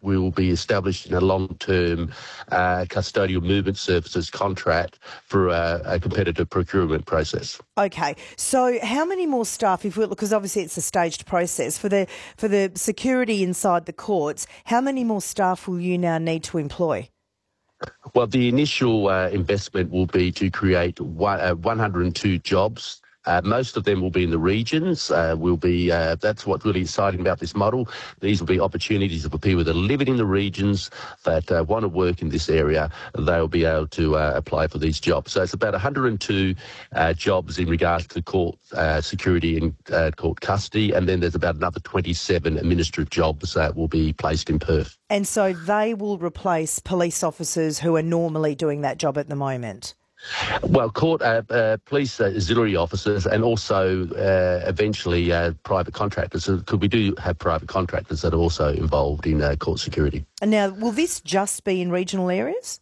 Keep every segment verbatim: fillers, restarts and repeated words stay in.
we will be establishing a long-term uh, custodial movement services contract for uh, a competitive procurement process. Okay, so how many more staff, if we because obviously it's a staged process, for the for the security inside the courts, how many more staff will you now need to employ? Well, the initial uh, investment will be to create one, uh, one hundred two jobs. Uh, most of them will be in the regions. Uh, will be uh, that's what's really exciting about this model. These will be opportunities for people that are living in the regions that uh, want to work in this area. They'll be able to uh, apply for these jobs. So it's about one hundred two uh, jobs in regards to court uh, security and uh, court custody, and then there's about another twenty-seven administrative jobs that will be placed in Perth. And so they will replace police officers who are normally doing that job at the moment? Well, court, uh, uh, police auxiliary officers, and also uh, eventually uh, private contractors, because we do have private contractors that are also involved in uh, court security. And now, will this just be in regional areas?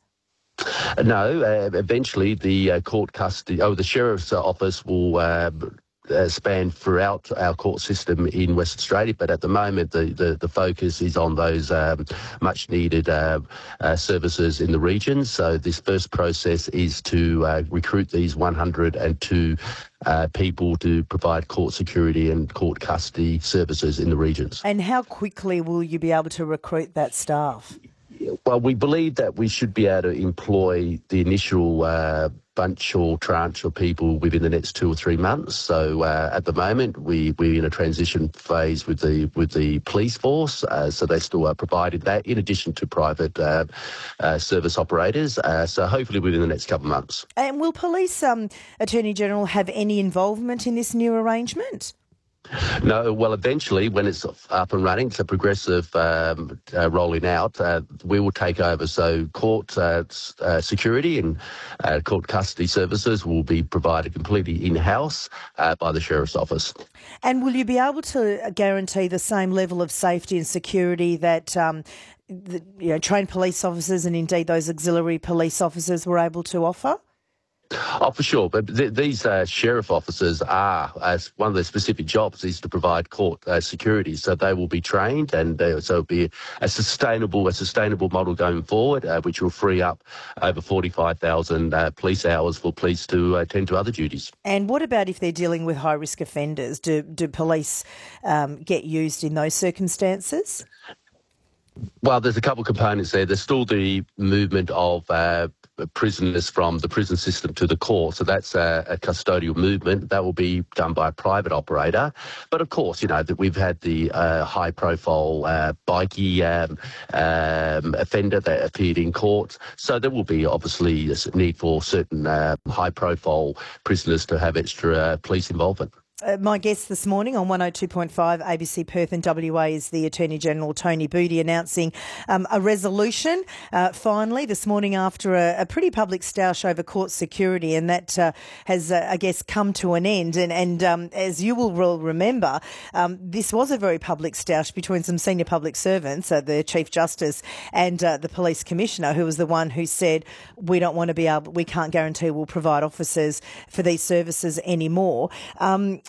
No, uh, eventually the uh, court custody, oh, the sheriff's office will uh, uh, span throughout our court system in Western Australia, but at the moment the, the, the focus is on those um, much needed uh, uh, services in the regions. So this first process is to uh, recruit these one hundred two uh, people to provide court security and court custody services in the regions. And how quickly will you be able to recruit that staff? Well, we believe that we should be able to employ the initial uh, bunch or tranche of people within the next two or three months. So uh, at the moment, we, we're in a transition phase with the with the police force. Uh, so they still are provided that in addition to private uh, uh, service operators. Uh, so hopefully within the next couple of months. And will Police um, Attorney General have any involvement in this new arrangement? No, well, eventually, when it's up and running, it's a progressive um, uh, rolling out, uh, we will take over. So court uh, uh, security and uh, court custody services will be provided completely in-house uh, by the Sheriff's Office. And will you be able to guarantee the same level of safety and security that um, the, you know, trained police officers and indeed those auxiliary police officers were able to offer? Oh, for sure. But th- these uh, sheriff officers are, as one of their specific jobs is to provide court uh, security. So they will be trained, and uh, so it'll be a sustainable, a sustainable model going forward, uh, which will free up over forty-five thousand uh, police hours for police to uh, attend to other duties. And what about if they're dealing with high risk offenders? Do do police um, get used in those circumstances? Well, there's a couple of components there. There's still the movement of uh, prisoners from the prison system to the court. So that's a, a custodial movement. That will be done by a private operator. But of course, you know, that we've had the uh, high-profile uh, bikie um, um, offender that appeared in court. So there will be obviously a need for certain uh, high-profile prisoners to have extra uh, police involvement. Uh, my guest this morning on one oh two point five A B C Perth and W A is the Attorney General Tony Budi, announcing um, a resolution uh, finally this morning after a, a pretty public stoush over court security, and that uh, has, uh, I guess, come to an end. And, and um, as you will remember, um, this was a very public stoush between some senior public servants, uh, the Chief Justice and uh, the Police Commissioner, who was the one who said, we don't want to be able, we can't guarantee we'll provide officers for these services anymore. Um,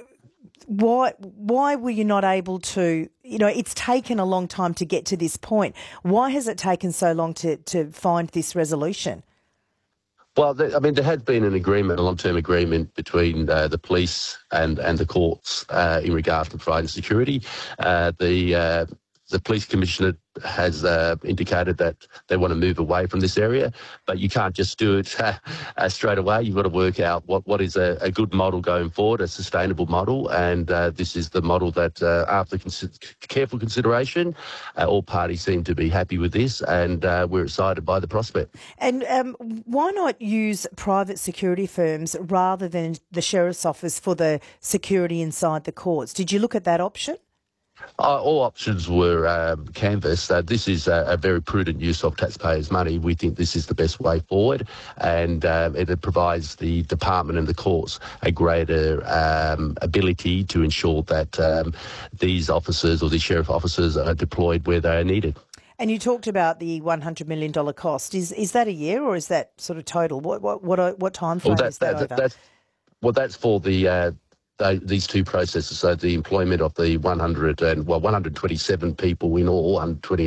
Why why were you not able to, you know, it's taken a long time to get to this point. Why has it taken so long to, to find this resolution? Well, there, I mean, there has been an agreement, a long-term agreement between uh, the police and, and the courts uh, in regards to providing security. Uh, the uh, the police commissioner has uh, indicated that they want to move away from this area, but you can't just do it uh, uh, straight away. You've got to work out what, what is a, a good model going forward, a sustainable model, and uh, this is the model that, uh, after cons- careful consideration, uh, all parties seem to be happy with this, and uh, we're excited by the prospect. And um, why not use private security firms rather than the Sheriff's Office for the security inside the courts? Did you look at that option? Uh, all options were um, canvassed. Uh, this is a, a very prudent use of taxpayers' money. We think this is the best way forward, and um, it provides the department and the courts a greater um, ability to ensure that um, these officers or these sheriff officers are deployed where they are needed. And you talked about the one hundred million dollars cost. Is is that a year or is that sort of total? What what what, what time frame well, that, is that, that over? That's, well, that's for the... Uh, They, these two processes, so the employment of the one hundred and well, one hundred twenty-seven people in all, one hundred twenty-eight, I think,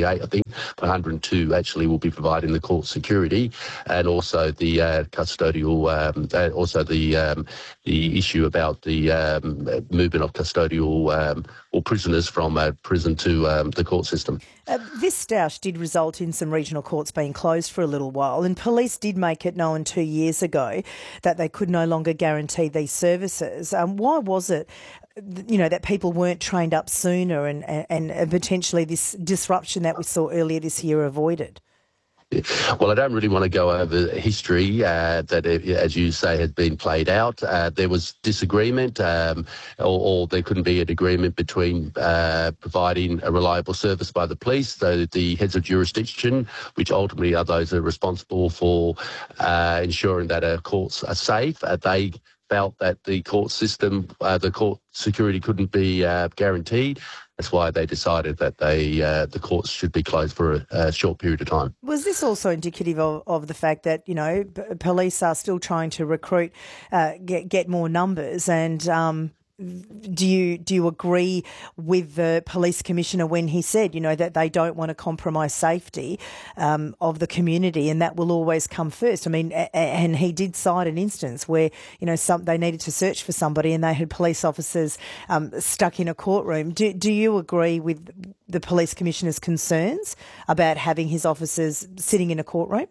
one hundred two actually will be providing the court security, and also the uh, custodial, um, uh, also the um, the issue about the um, movement of custodial um, or prisoners from uh, prison to um, the court system. Uh, this stoush did result in some regional courts being closed for a little while, and police did make it known two years ago that they could no longer guarantee these services. Um, why was it, you know, that people weren't trained up sooner and, and, and potentially this disruption that we saw earlier this year avoided? Well, I don't really want to go over history uh, that, as you say, had been played out. Uh, there was disagreement, um, or, or there couldn't be an agreement between uh, providing a reliable service by the police, so the heads of jurisdiction, which ultimately are those who are responsible for uh, ensuring that our courts are safe. Uh, they felt that the court system, uh, the court security couldn't be uh, guaranteed. That's why they decided that they uh, the courts should be closed for a, a short period of time. Was this also indicative of, of the fact that, you know, p- police are still trying to recruit, uh, get, get more numbers, and um, do you do you agree with the police commissioner when he said, you know, that they don't want to compromise safety um, of the community, and that will always come first? I mean, a- and he did cite an instance where, you know, some they needed to search for somebody and they had police officers um, stuck in a courtroom. Do do you agree with the police commissioner's concerns about having his officers sitting in a courtroom?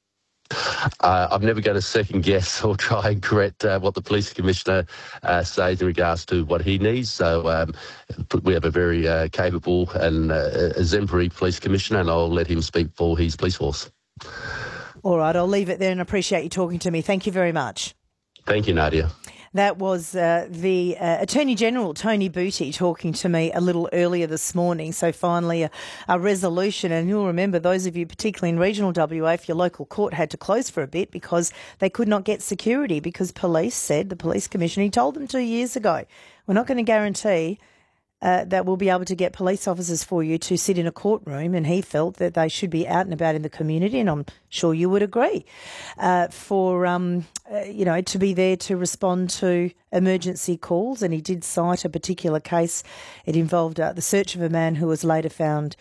Uh, I'm never going to second guess or try and correct uh, what the police commissioner uh, says in regards to what he needs. So um, we have a very uh, capable and uh, exemplary police commissioner, and I'll let him speak for his police force. All right, I'll leave it there and appreciate you talking to me. Thank you very much. Thank you, Nadia. That was uh, the uh, Attorney General, Tony Booty, talking to me a little earlier this morning. So finally a, a resolution, and you'll remember, those of you particularly in regional W A, if your local court had to close for a bit because they could not get security, because police said, the police commissioner, he told them two years ago, we're not going to guarantee Uh, that we'll be able to get police officers for you to sit in a courtroom, and he felt that they should be out and about in the community, and I'm sure you would agree, uh, for, um, uh, you know, to be there to respond to emergency calls. And he did cite a particular case. It involved uh, the search of a man who was later found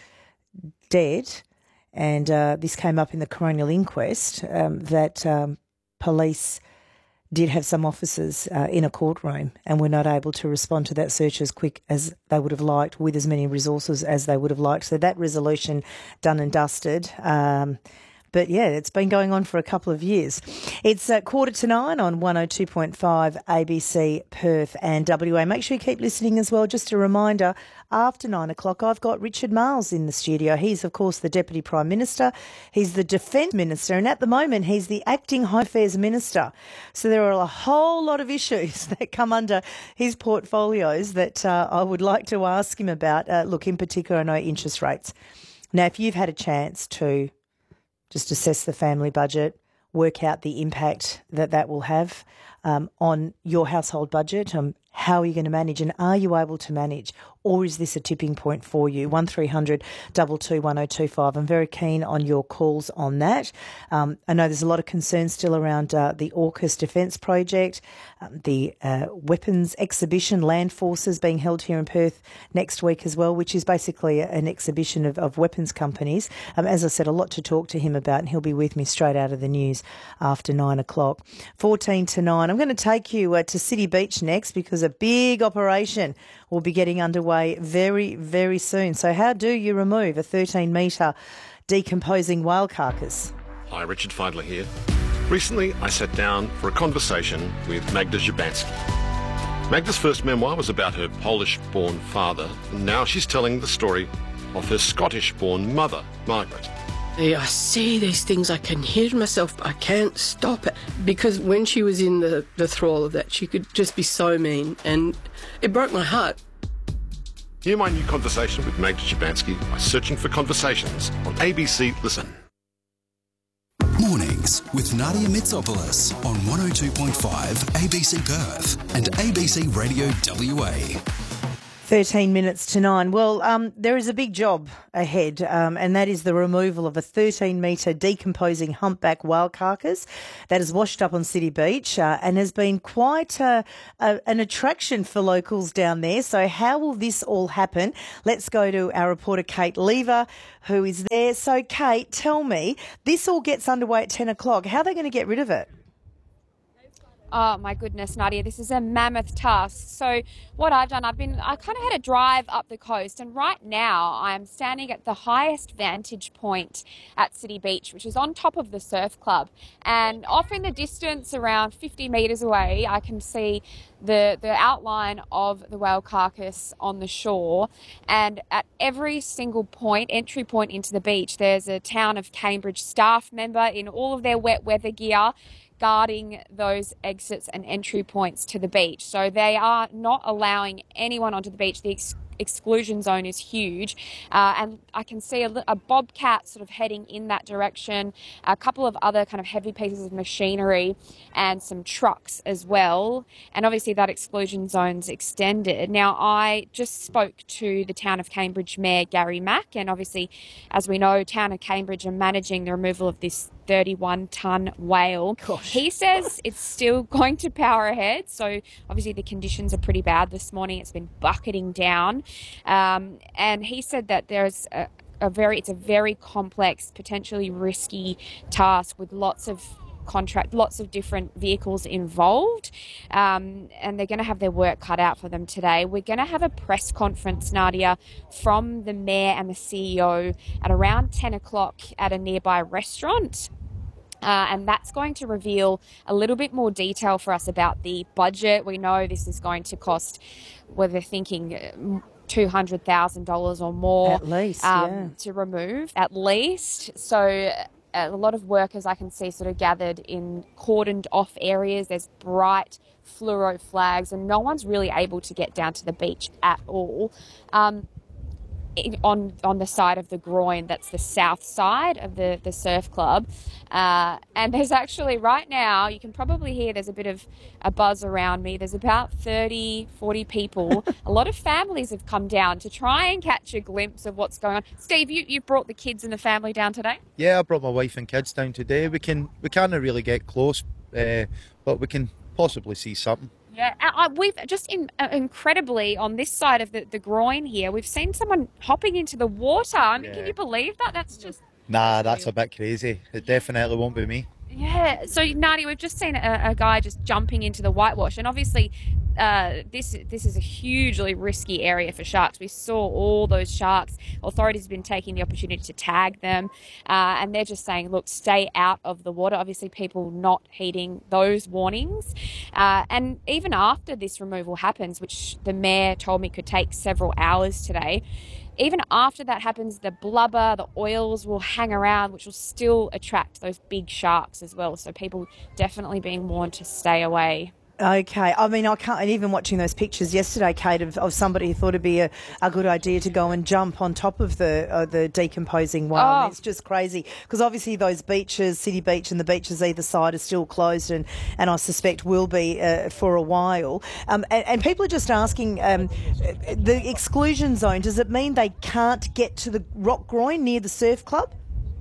dead, and uh, this came up in the coronial inquest, um, that um, police did have some officers uh, in a courtroom and were not able to respond to that search as quick as they would have liked, with as many resources as they would have liked. So that resolution done and dusted. Um, but yeah, it's been going on for a couple of years. It's uh, quarter to nine on one oh two point five A B C Perth and W A. Make sure you keep listening as well. Just a reminder, after nine o'clock, I've got Richard Marles in the studio. He's, of course, the Deputy Prime Minister. He's the Defence Minister, and at the moment he's the Acting Home Affairs Minister. So there are a whole lot of issues that come under his portfolios that uh, I would like to ask him about. Uh, look, in particular, I know interest rates. Now, if you've had a chance to just assess the family budget, work out the impact that that will have um, on your household budget, um, how are you going to manage, and are you able to manage, or is this a tipping point for you? one three hundred two two one oh two five. I'm very keen on your calls on that. Um, I know there's a lot of concern still around uh, the AUKUS Defence Project, um, the uh, weapons exhibition, Land Forces, being held here in Perth next week as well, which is basically an exhibition of, of weapons companies. Um, as I said, a lot to talk to him about, and he'll be with me straight out of the news after nine o'clock. fourteen to nine. I'm going to take you uh, to City Beach next, because a big operation will be getting underway very, very soon. So how do you remove a thirteen metre decomposing whale carcass? Hi, Richard Feidler here. Recently, I sat down for a conversation with Magda Szubanski. Magda's first memoir was about her Polish-born father, and now she's telling the story of her Scottish-born mother, Margaret. I say these things, I can hear myself, but I can't stop it. Because when she was in the, the thrall of that, she could just be so mean, and it broke my heart. Hear my new conversation with Magda Szubanski by searching for Conversations on A B C Listen. Mornings with Nadia Mitsopoulos on one oh two point five A B C Perth and A B C Radio W A. thirteen minutes to nine. Well, um, there is a big job ahead, um, and that is the removal of a thirteen metre decomposing humpback whale carcass that has washed up on City Beach uh, and has been quite a, a, an attraction for locals down there. So how will this all happen? Let's go to our reporter Kate Lever, who is there. So, Kate, tell me, this all gets underway at ten o'clock. How are they going to get rid of it? Oh my goodness, Nadia, this is a mammoth task. So what I've done, I've been, I kind of had a drive up the coast, and right now I'm standing at the highest vantage point at City Beach, which is on top of the surf club. And off in the distance, around fifty metres away, I can see the, the outline of the whale carcass on the shore. And at every single point, entry point into the beach, there's a Town of Cambridge staff member in all of their wet weather gear, guarding those exits and entry points to the beach. So they are not allowing anyone onto the beach. The ex- exclusion zone is huge. Uh, and I can see a, a bobcat sort of heading in that direction, a couple of other kind of heavy pieces of machinery and some trucks as well. And obviously that exclusion zone's extended. Now, I just spoke to the Town of Cambridge Mayor, Gary Mack, and obviously, as we know, Town of Cambridge are managing the removal of this thirty-one tonne whale. Gosh. He says it's still going to power ahead. So obviously the conditions are pretty bad this morning. It's been bucketing down. Um, and he said that there's a, a very, it's a very complex, potentially risky task with lots of contract, lots of different vehicles involved, um, and they're going to have their work cut out for them today. We're going to have a press conference, Nadia, from the Mayor and the C E O at around ten o'clock at a nearby restaurant. Uh, and that's going to reveal a little bit more detail for us about the budget. We know this is going to cost, well, they're thinking two hundred thousand dollars or more. At least, um, yeah. to remove, at least. So a lot of workers I can see sort of gathered in cordoned off areas. There's bright fluoro flags and no one's really able to get down to the beach at all. Um, on on the side of the Groin, that's the south side of the, the surf club. Uh, and there's actually, right now, you can probably hear there's a bit of a buzz around me. There's about thirty, forty people. A lot of families have come down to try and catch a glimpse of what's going on. Steve, you, you brought the kids and the family down today? Yeah, I brought my wife and kids down today. We can we can't really get close, uh, but we can possibly see something. Yeah, I, we've just in, uh, incredibly on this side of the, the Groin here, we've seen someone hopping into the water. I mean, Yeah. can you believe that? That's just... Nah, that's a bit crazy. It definitely won't be me. Yeah, so Nadia, we've just seen a, a guy just jumping into the whitewash, and obviously uh, this this is a hugely risky area for sharks. We saw all those sharks. Authorities have been taking the opportunity to tag them, uh, and they're just saying, look, stay out of the water. Obviously, people not heeding those warnings. Uh, and even after this removal happens, which the Mayor told me could take several hours today, even after that happens, the blubber, the oils will hang around, which will still attract those big sharks as well. So people definitely being warned to stay away. Okay. I mean, I can't, and even watching those pictures yesterday, Kate, of, of somebody who thought it'd be a, a good idea to go and jump on top of the uh, the decomposing whale. Oh. It's just crazy because obviously those beaches, City Beach and the beaches either side are still closed and, and I suspect will be uh, for a while. Um, and, and people are just asking, um, the exclusion zone, does it mean they can't get to the Rock Groin near the surf club?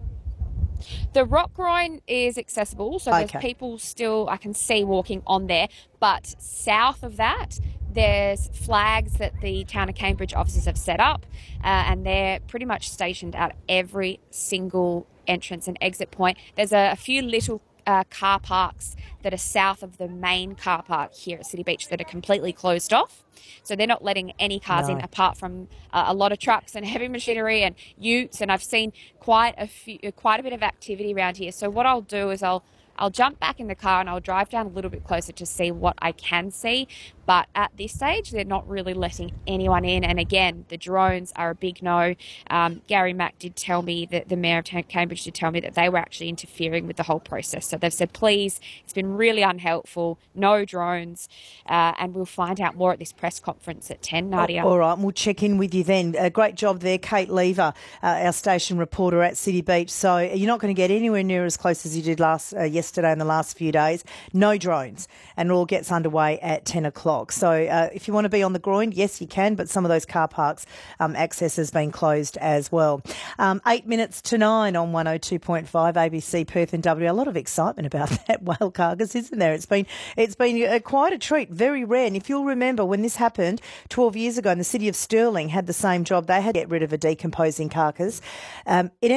The Rock Groin is accessible, so Okay. there's people still I can see walking on there. But south of that, there's flags that the Town of Cambridge officers have set up, uh, and they're pretty much stationed at every single entrance and exit point. There's a, a few little uh, car parks that are south of the main car park here at City Beach that are completely closed off. So they're not letting any cars No. in apart from uh, a lot of trucks and heavy machinery and utes. And I've seen quite a few, quite a bit of activity around here. So what I'll do is I'll I'll jump back in the car and I'll drive down a little bit closer to see what I can see. But at this stage, they're not really letting anyone in. And again, the drones are a big no. Um, Gary Mack did tell me, that the Mayor of Cambridge did tell me that they were actually interfering with the whole process. So they've said, please, it's been really unhelpful, no drones. Uh, and we'll find out more at this press conference at ten, Nadia. All right, we'll check in with you then. Uh, great job there, Kate Lever, uh, our station reporter at City Beach. So you're not going to get anywhere near as close as you did last uh, yesterday. yesterday and the last few days. No drones, and it all gets underway at ten o'clock. So uh, if you want to be on the groin, yes, you can, but some of those car parks um, access has been closed as well. Um, eight minutes to nine on one oh two point five A B C Perth and W A. A lot of excitement about that whale carcass, isn't there? It's been it's been uh, quite a treat, very rare. And if you'll remember when this happened twelve years ago, and the city of Stirling had the same job, they had to get rid of a decomposing carcass. Um, it